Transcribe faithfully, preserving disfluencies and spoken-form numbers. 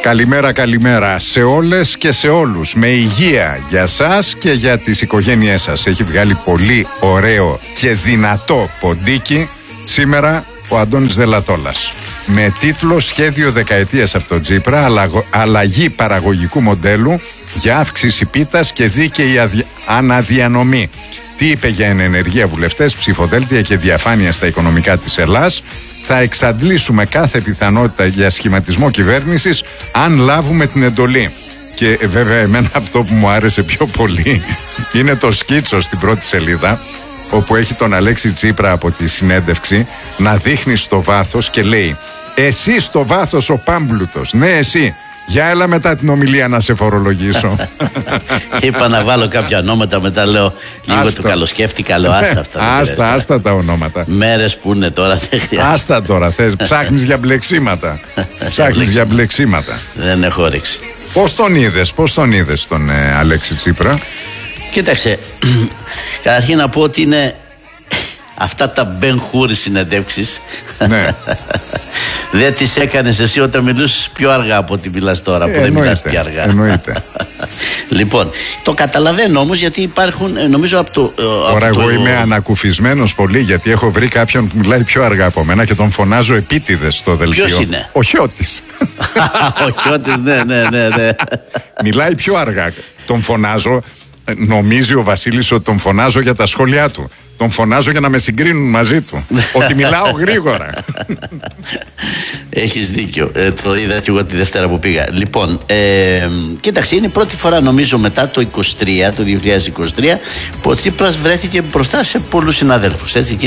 Καλημέρα, καλημέρα σε όλες και σε όλους. Με υγεία για σας και για τις οικογένειές σας. Έχει βγάλει πολύ ωραίο και δυνατό ποντίκι σήμερα ο Αντώνης Δελατόλας. Με τίτλο «Σχέδιο δεκαετίας από τον Τσίπρα, αλλαγή παραγωγικού μοντέλου για αύξηση πίτας και δίκαιη αδια... αναδιανομή». Τι είπε για ενεργεία βουλευτές, ψηφοδέλτια και διαφάνεια στα οικονομικά της Ελλάδας. Θα εξαντλήσουμε κάθε πιθανότητα για σχηματισμό κυβέρνησης αν λάβουμε την εντολή. Και ε, βέβαια εμένα αυτό που μου άρεσε πιο πολύ είναι το σκίτσο στην πρώτη σελίδα, όπου έχει τον Αλέξη Τσίπρα από τη συνέντευξη να δείχνει στο βάθος και λέει «Εσύ στο βάθος ο πάμπλουτος, ναι εσύ, για έλα μετά την ομιλία να σε φορολογήσω». Είπα να βάλω κάποια ονόματα, μετά λέω λίγο άστα. Το καλοσκέφτηκα, λέω άστα αυτά. Άστα, άστα τα ονόματα. Μέρες που είναι τώρα, δεν χρειάζεται. Άστα τώρα, θες, ψάχνεις για μπλεξίματα. Ψάχνεις για μπλεξίματα. Δεν έχω όρεξη. Πώς τον είδες, πώς τον είδες τον ε, Αλέξη Τσίπρα? Κοίταξε, καταρχήν να πω ότι είναι αυτά τα Μπεν Χούρι συνεντεύξεις. Ναι. Δεν τις έκανες εσύ όταν μιλούσες πιο αργά από ό,τι μιλάς τώρα, ε, που δεν μιλάς πιο αργά. Εννοείται. Λοιπόν, το καταλαβαίνω όμως, γιατί υπάρχουν, νομίζω από το... Τώρα εγώ το... είμαι ανακουφισμένος πολύ, γιατί έχω βρει κάποιον που μιλάει πιο αργά από μένα και τον φωνάζω επίτηδες στο δελτίο. Ποιος είναι? Ο Χιώτης. Ο Χιώτης, ναι, ναι, ναι, ναι. Μιλάει πιο αργά. Τον φωνάζω, νομίζει ο Βασίλης ότι τον φωνάζω για τα σχόλιά του. Τον φωνάζω για να με συγκρίνουν μαζί του. Ότι μιλάω γρήγορα. Έχεις δίκιο. Ε, το είδα και εγώ τη Δευτέρα που πήγα. Λοιπόν, ε, κοίταξε, είναι η πρώτη φορά νομίζω μετά το είκοσι τρία, το δύο χιλιάδες είκοσι τρία, που ο Τσίπρας βρέθηκε μπροστά σε πολλούς συναδέλφους. Έτσι, και